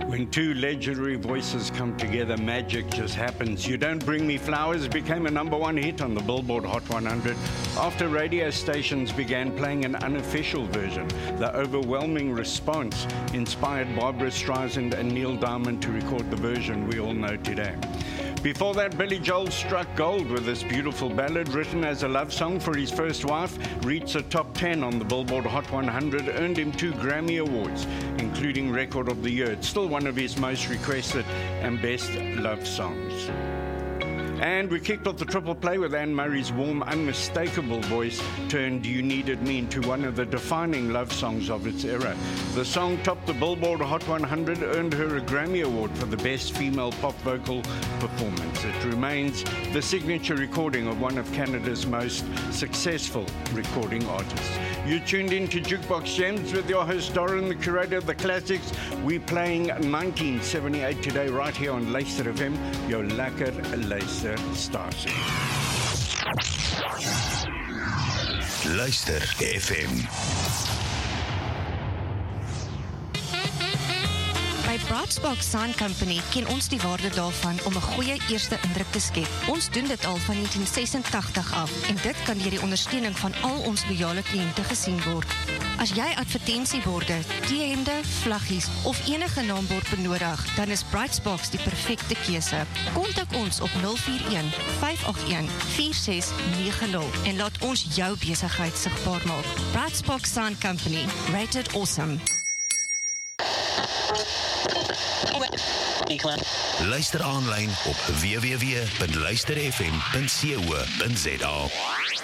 When two legendary voices come together, magic just happens. You Don't Bring Me Flowers became a #1 hit on the Billboard Hot 100 after radio stations began playing an unofficial version. The overwhelming response inspired Barbra Streisand and Neil Diamond to record the version we all know today. Before that, Billy Joel struck gold with this beautiful ballad written as a love song for his first wife, reached the top 10 on the Billboard Hot 100, earned him 2 Grammy Awards, including Record of the Year. It's still one of his most requested and best love songs. And we kicked off the triple play with Anne Murray's warm, unmistakable voice turned You Needed Me into one of the defining love songs of its era. The song topped the Billboard Hot 100, earned her a Grammy Award for the best female pop vocal performance. It remains the signature recording of one of Canada's most successful recording artists. You're tuned in to Jukebox Gems with your host Doran, the curator of the classics. We're playing 1978 today right here on Luister FM, your lekker luister stasie. Luister FM. By Brightspark Sign Company ken ons die waarde daarvan om 'n goeie eerste indruk te skep. Ons doen dit al van 1986 af en dit kan deur die ondersteuning van al ons loyale kliënte gesien word. As jy advertensieborde, T-hemde, vlaggies of enige naambord benodig, dan is Brightsparks die perfekte keuse. Kontak ons op 041 581 4690 en laat ons jou besigheid sigbaar maak. Brightspark Sign Company, rated awesome. Luister aanlyn op www.luisterfm.co.za.